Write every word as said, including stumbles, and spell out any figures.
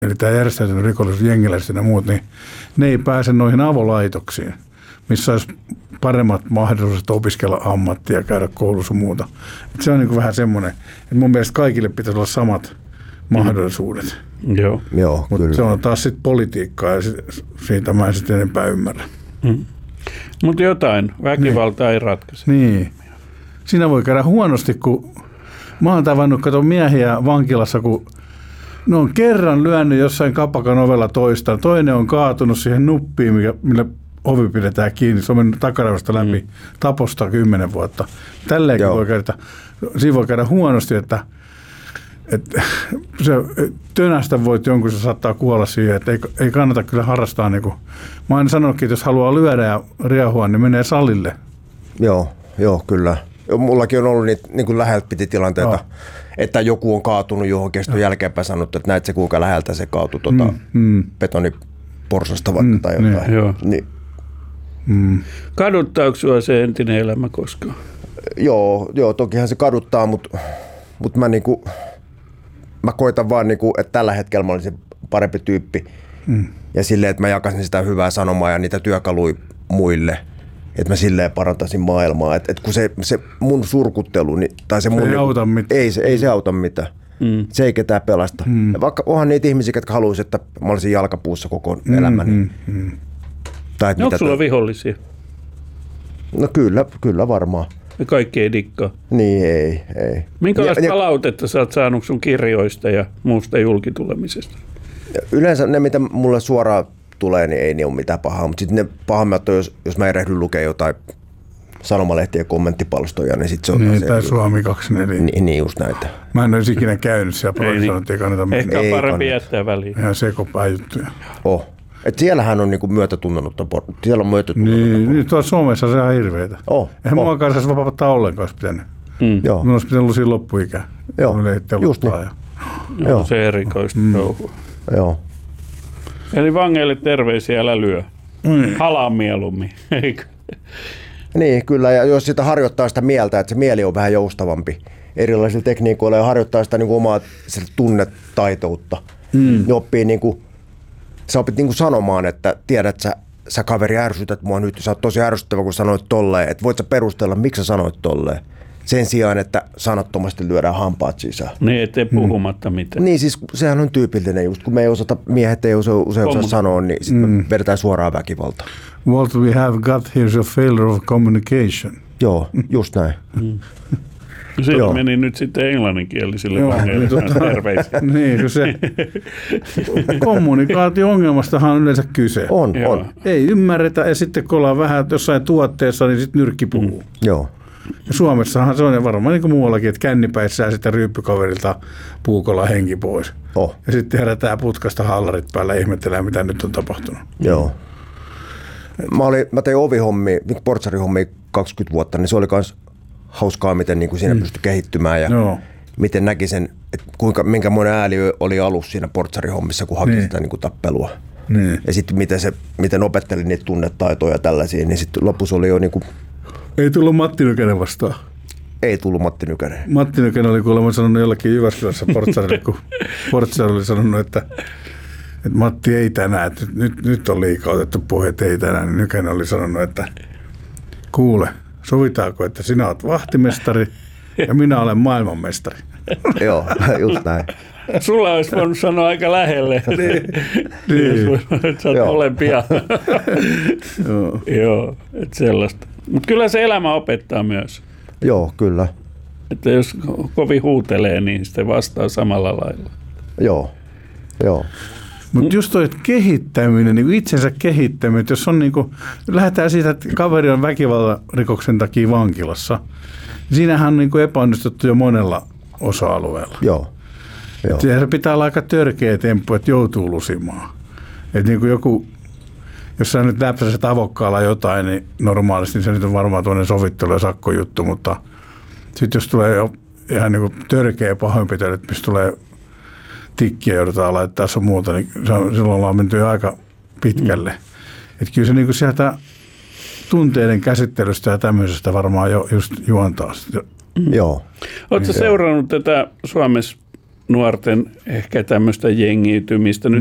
eli tämä järjestäytynyt rikollisuus, jengiläiset ja muut, niin ne ei pääse noihin avolaitoksiin, missä olisi paremmat mahdollisuudet opiskella ammattia ja käydä koulussa ja muuta. Et se on niin kuin vähän semmoinen, että mun mielestä kaikille pitäisi olla samat mahdollisuudet. Mm. Joo. Joo, mutta se on taas sitten politiikkaa ja siitä mä en sitten enempää ymmärrä. Mm. Mutta jotain, väkivalta niin. ei ratkaise. Niin. Siinä voi käydä huonosti, kun mä oon tavannut kato miehiä vankilassa, kun ne on kerran lyönyt jossain kapakan ovella toistaan. Toinen on kaatunut siihen nuppiin, mikä, millä ovi pidetään kiinni. Se on mennyt takaravasta läpi mm. taposta kymmenen vuotta. Tälleenkin voi käydä, siinä voi käydä huonosti, että, että se tönästä voit jonkun, se saattaa kuolla siihen, että ei, ei kannata kyllä harrastaa. Niin kuin, mä aina sanonutkin, että jos haluaa lyödä ja riehua, niin menee salille. Joo, joo kyllä. Mullakin on ollut niitä niin kuin läheltä piti tilanteita, no. että joku on kaatunut johonkin, sitten on jälkeenpäin sanottu, että näet se kuinka läheltä se kaatui tuota mm, mm. betoniporsasta vaikka mm, tai jotain. Niin. Niin. Mm. Kaduttaako sinua se entinen elämä koskaan? Joo, joo, tokihan se kaduttaa, mutta, mutta mä, niin kuin, mä koitan vaan, niin kuin, että tällä hetkellä mä olisin parempi tyyppi. Mm. Ja silleen, että mä jakasin sitä hyvää sanomaa ja niitä työkaluja muille. Että mä silleen parantaisin maailmaa. Että et kun se, se mun surkuttelu, niin, tai se mun... Ei niin, auta mitään. Ei, ei se auta mitään. Mm. Se ei ketään pelasta. Mm. Ja vaikka onhan niitä ihmisiä, jotka haluaisivat, että mä olisin jalkapuussa koko mm, elämäni. Mm, mm. Tai onko sulla vihollisia? No kyllä, kyllä varmaan. Ja kaikki ei dikkaa? Niin, ei, ei. Minkälaista ja, palautetta sä oot saanut sun kirjoista ja muusta julkitulemisesta? Yleensä ne, mitä mulle suoraan tulee, niin ei ne ole mitään pahaa. Mutta sitten ne pahammat on, jos, jos mä erehdyn lukea jotain sanomalehtien kommenttipalstoja, niin sitten se on... Niin, tai Suomi kaksikymmentäneljä. Niin, niin just näitä. Mä en olisi ikinä käynyt siellä, professorit ei kannata mitään. Ehkä on parempi jättää väliin. Ihan sekopää juttuja. Oh. Että siellähän on niinku myötätunnonutta. Siellä on myötätunnonutta. Niin, niin tuolla Suomessa se on hirveetä. Oh. Eihän oh. mua kanssa vapauttaa ollenkaan olisi pitänyt. Mm. Joo. Minun olisi pitänyt olla siinä loppuikään. Joo, just niin. Ja... Joo, se erikoista mm. touhua. Joo. Eli vangeille terveisiä, älä lyö. Mm. Halaa mieluummin, eikö? Niin, kyllä. Ja jos sitä harjoittaa sitä mieltä, että se mieli on vähän joustavampi erilaisilla tekniikoilla ja harjoittaa sitä niin kuin omaa tunnetaitoutta, mm. niin oppii niin kuin, sä opit niin kuin sanomaan, että tiedät sä, sä kaveri ärsytät mua nyt, sä oot tosi ärsyttävä, kun sanoit tolleen, että voit sä perustella, miksi sä sanoit tolleen. Sen sijaan, että sanattomasti lyödään hampaat sisään. Niin, ettei puhumatta mm. mitään. Niin, siis sehän on tyypillinen just, kun me ei osata, miehet ei usein, usein osaa sanoa, niin sitten mm. me vedetään suoraan väkivaltaa. What we have got here is a failure of communication. Joo, just näin. Mm. Siinä meni nyt sitten englanninkielisille vangeille terveisiä. Niin, kun se kommunikaatio-ongelmastahan on yleensä kyse. On, Joo. on. Ei ymmärretä ja sitten kun ollaan vähän jossain tuotteessa, niin sitten nyrkki puhuu. Mm. Joo. Ja Suomessahan se on varmaan niin kuin muuallakin, että kännipäissään sitten ryyppykaverilta puukolla henki pois. Oh. Ja sitten herätään putkasta hallarit päällä ja ihmettelee, mitä nyt on tapahtunut. Joo. Mä, olin, mä tein ovihommia, portsarihommia kaksikymmentä vuotta, niin se oli myös hauskaa, miten niin kuin siinä mm. pystyi kehittymään ja Joo. miten näki sen, että kuinka, minkämoinen ääli oli alus siinä portsarihommissa, kun haki niin. sitä niin kuin tappelua. Niin. Ja sitten miten, se, miten opetteli niitä tunnetaitoja ja tällaisia, niin sitten lopussa oli jo niin kuin... Ei tullut Matti Nykänen vastaan. Ei tullut Matti Nykänen. Matti Nykänen oli kuulemma sanonut jollakin Jyväskylässä portsarille, kun portsari oli sanonut, että, että Matti ei tänään, että nyt, nyt on liikaa otettu puheet, ei tänään. Niin Nykänen oli sanonut, että kuule, sovitaanko, että sinä olet vahtimestari ja minä olen maailmanmestari. Joo, just näin. Sulla olisi voinut sanoa aika lähelle, niin, niin. että sä oot molempia. Joo, Joo että sellaista. Mutta kyllä se elämä opettaa myös. Joo, kyllä. Että jos kovin huutelee, niin sitten vastaa samalla lailla. Joo, joo. Mutta just toi kehittäminen, niin itsensä kehittäminen, että jos on niin kuin, lähdetään siitä, että kaveri on väkivaltarikoksen takia vankilassa, niin siinähän on niin kuin epäonnistuttu jo monella osa-alueella. Joo. Joo. Se pitää olla aika törkeä temppu, että joutuu lusimaan. Että niin kuin joku, jos sä nyt läpsäiset avokkaalla jotain, niin normaalisti niin se nyt on varmaan tuonne sovittelu- ja sakkojuttu, mutta sitten jos tulee jo ihan niin kuin törkeä pahoinpitely, että mistä tulee tikkiä joudutaan laittaa sun muuta, niin silloin ollaan menty aika pitkälle. Mm. Että kyllä se niin kuin sieltä tunteiden käsittelystä ja tämmöisestä varmaan jo just juontaa. Mm. Joo. Oletko niin seurannut tätä Suomessa nuorten ehkä tämmöistä jengiytymistä. Nyt